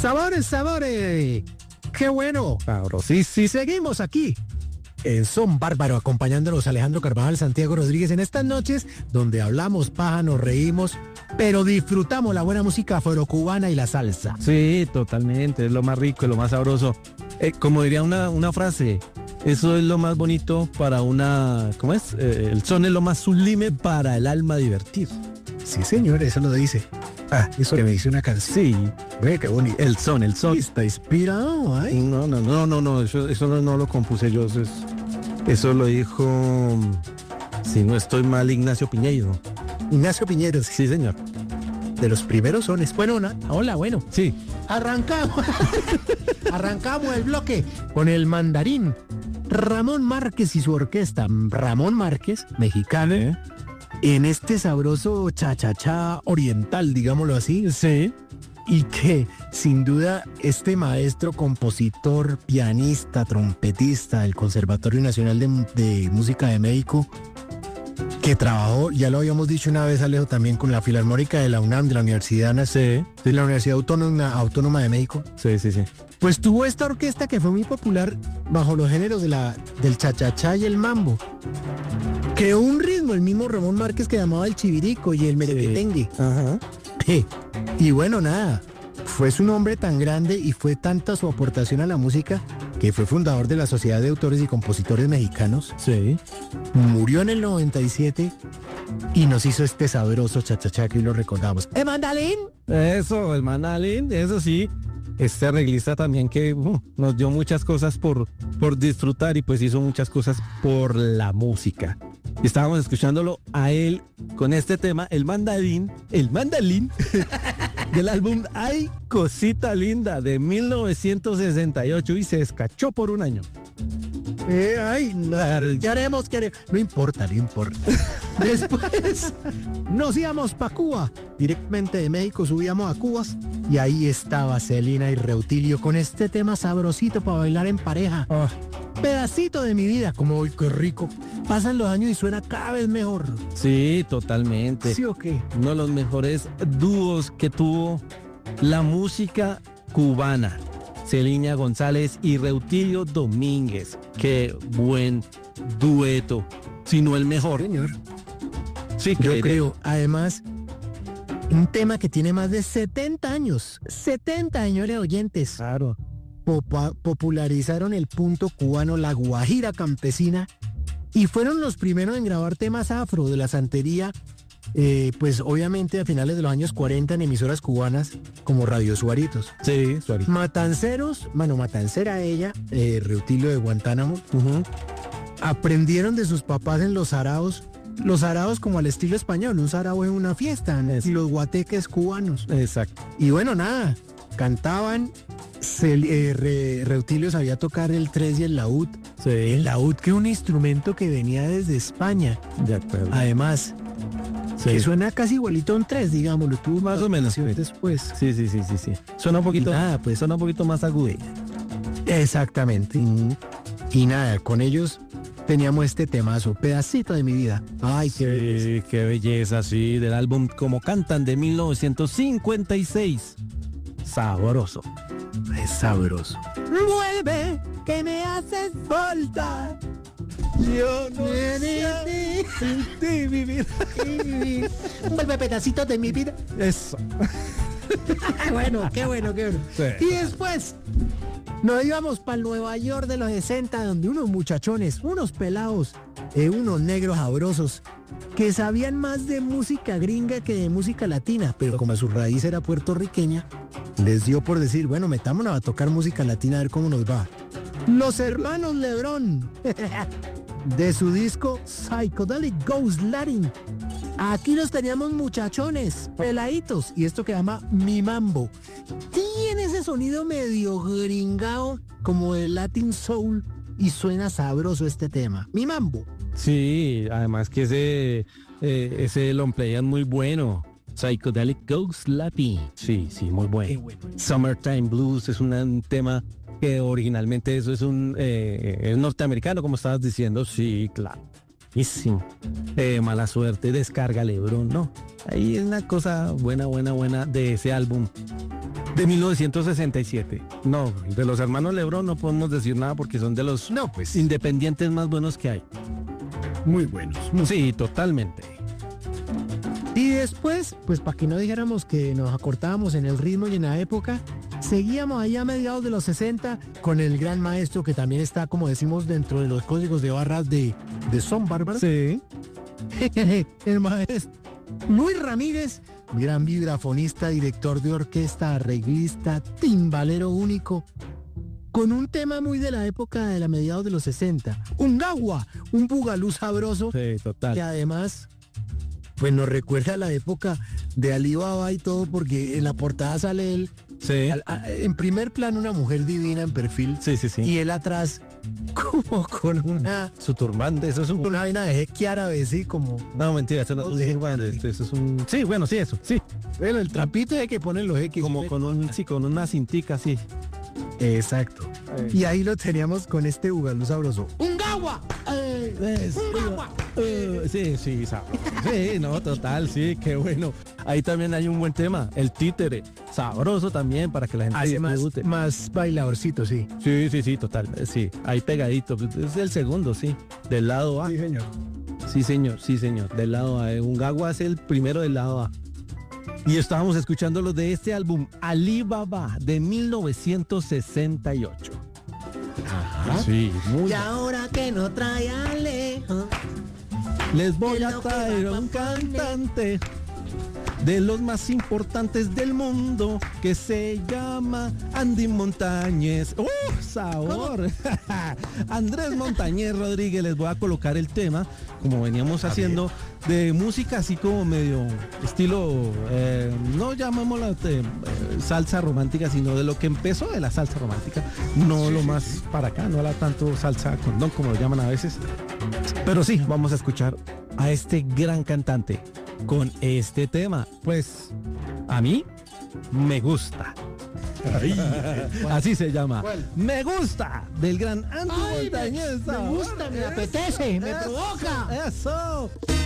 Sabores, sabores. Qué bueno, cabros. Sí, seguimos aquí en Son Bárbaro, acompañándonos Alejandro Carvajal, Santiago Rodríguez en estas noches donde hablamos paja, nos reímos, pero disfrutamos la buena música afrocubana y la salsa. Sí, totalmente, es lo más rico, es lo más sabroso. Como diría una frase, eso es lo más bonito para una, ¿cómo es? El son es lo más sublime para el alma divertir. Sí, señor, eso lo dice. Ah, eso que me dice una canción. Sí. Ve, qué bonito. El son. Está inspirado, ¿ay? No, eso no lo compuse yo, eso lo dijo, si no estoy mal, Ignacio Piñeiro. Ignacio Piñeiro, Sí, señor. de los primeros sones. Bueno, hola, bueno. Sí. Arrancamos. Arrancamos el bloque con el mandarín. Ramón Márquez y su orquesta. Ramón Márquez, mexicano, en este sabroso cha-cha-cha oriental, digámoslo así. Sí. Y que, sin duda, este maestro, compositor, pianista, trompetista del Conservatorio Nacional de Música de México, que trabajó, ya lo habíamos dicho una vez, Alejo, también con la Filarmónica de la UNAM, de la Universidad Nacional, de la Universidad Autónoma de México. Sí. Pues tuvo esta orquesta que fue muy popular bajo los géneros del cha-cha-cha y el mambo. Creó un ritmo, el mismo Ramón Márquez, que llamaba el chivirico y el merequetengue. Ajá. Y bueno, nada, fue su nombre tan grande y fue tanta su aportación a la música que fue fundador de la Sociedad de Autores y Compositores Mexicanos. Sí. Murió en el 97 y nos hizo este sabroso cha-cha-cha que hoy lo recordamos. ¡El mandalín! Eso, el mandalín, eso sí. Este arreglista también que nos dio muchas cosas por disfrutar y pues hizo muchas cosas por la música. Y estábamos escuchándolo a él con este tema, el mandalín del álbum Ay, Cosita Linda de 1968 y se escachó por un año. Queremos. No importa. Después nos íbamos para Cuba. Directamente de México subíamos a Cuba y ahí estaba Celina y Reutilio con este tema sabrosito para bailar en pareja. Pedacito de mi vida, como hoy, qué rico. Pasan los años y suena cada vez mejor. Sí, totalmente. ¿Sí o qué? Uno de los mejores dúos que tuvo la música cubana. Celina González y Reutilio Domínguez. Qué buen dueto, si no el mejor. Señor. Sí, Yo creo. Además, un tema que tiene más de 70 años. 70 años de oyentes. Claro. Popularizaron el punto cubano, la guajira campesina, y fueron los primeros en grabar temas afro de la santería, pues obviamente a finales de los años 40 en emisoras cubanas como Radio Suaritos. Sí, Suárez. Matanceros, matancera ella, Reutilio de Guantánamo, aprendieron de sus papás en los saraos como al estilo español. Un sarao es una fiesta, y los guateques cubanos. Exacto. Y bueno, nada, cantaban. Reutilio sabía tocar el tres y el laúd. Sí. El laúd, que es un instrumento que venía desde España. De acuerdo. Además, que suena casi igualito a un tres, digámoslo. Tú Más o menos. Después. Sí. Suena un poquito, pues, suena un poquito más agudo. Exactamente. Y nada, con ellos teníamos este temazo, Pedacito de mi vida. Ay, qué belleza. Qué belleza, sí, del álbum Como Cantan de 1956. Sabroso. Es sabroso. Vuelve, que me haces falta. Yo no sé sin ti vivir. Vuelve, pedacitos de mi vida. Eso. Bueno, qué bueno. Sí. Y después nos íbamos para el Nueva York de los 60, donde unos muchachones, unos pelados, unos negros sabrosos, que sabían más de música gringa que de música latina, pero como su raíz era puertorriqueña, les dio por decir, bueno, metámonos a tocar música latina a ver cómo nos va. Los hermanos Lebrón, de su disco Psychedelic Ghost Latin. Aquí los teníamos muchachones, peladitos, y esto que llama Mi Mambo. Tiene ese sonido medio gringao, como de Latin Soul, y suena sabroso este tema. Mi Mambo. Sí, además que ese long play es muy bueno. Psychedelic Ghost Latin. Sí, muy bueno. Qué bueno. Summertime Blues es un tema que originalmente eso es es norteamericano, como estabas diciendo. Sí, claro. Mala Suerte, Descarga Lebrón, ¿no? Ahí es una cosa buena de ese álbum. De 1967. No, de los hermanos Lebrón no podemos decir nada porque son de los No, pues, independientes más buenos que hay. muy buenos. Sí, totalmente. Y después, pues para que no dijéramos que nos acortábamos en el ritmo y en la época, seguíamos allá a mediados de los 60 con el gran maestro que también está, como decimos, dentro de los códigos de barras de Son Bárbaro. Sí. El maestro Luis Ramírez, gran vibrafonista, director de orquesta, arreglista, timbalero único, con un tema muy de la época de la mediados de los 60, un gagua, un bugalú sabroso, Sí, total. que además pues nos recuerda a la época de Ali Baba y todo, porque en la portada sale él, Sí. en primer plano una mujer divina en perfil, Sí, sí, sí. y él atrás como con Su turbante, eso es un... una vaina de jeque árabe, sí, como... No, mentira, eso no bueno, eso es un... Sí, bueno, sí, eso, sí. Bueno, el trapito de que ponen los jeques. Como con un, sí, con una cintica, sí. Exacto. Y ahí lo teníamos con este bugalú sabroso. ¡Un gagua! ¡Un gagua! Sí, sí, sí, no, total, sí, qué bueno. Ahí también hay un buen tema, el títere, sabroso también para que la gente Hace disfrute. más bailadorcito, sí. Sí, sí, sí, total, sí, ahí pegadito, es el segundo, sí, del lado A. Sí, señor. Sí, señor, del lado A. Un gagua es el primero del lado A. Y estábamos escuchando los de este álbum, Ali Baba, de 1968. Ajá. Sí, muy Y ahora que no trae Alejo. Les voy Qué a loco traer a va a un poner. cantante de los más importantes del mundo que se llama Andy Montañez. ¡Oh, sabor! Andrés Montañez Rodríguez, les voy a colocar el tema, como veníamos haciendo, de música así como medio estilo, no llamémosla salsa romántica, sino de lo que empezó de la salsa romántica, no Sí, lo sí, más sí. para acá, no era tanto salsa condón como lo llaman a veces. Pero sí, vamos a escuchar a este gran cantante con este tema. Pues a mí me gusta. Así se llama. ¿Cuál? Me gusta del gran Andy Ay, Montañez. me gusta, me apetece, me provoca. Eso.